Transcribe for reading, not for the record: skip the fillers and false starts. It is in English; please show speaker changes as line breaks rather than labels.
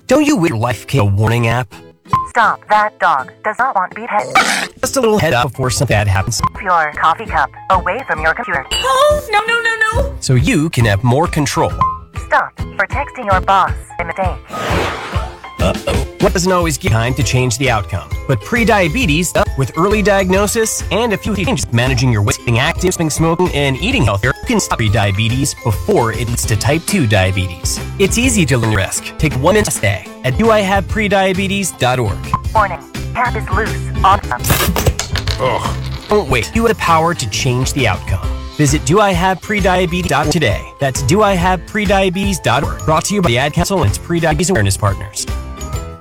Don't you wish your life came a warning app?
Stop. That dog does not want beathead.
Just a little head up before something bad happens.
Your coffee cup away from your computer.
Oh, no.
So you can have more control.
Stop for texting your boss a mistake.
What doesn't always give time to change the outcome, but pre-diabetes with early diagnosis and a few changes managing your weight, being active, smoking, and eating healthier can stop pre-diabetes before it leads to type 2 diabetes. It's easy to learn your risk. Take 1 minute a day at doihaveprediabetes.org.
Warning, cap is loose on
Don't wait. You have the power to change the outcome. Visit doihaveprediabetes.org today. That's doihaveprediabetes.org. Brought to you by the Ad Council and its pre-diabetes awareness partners.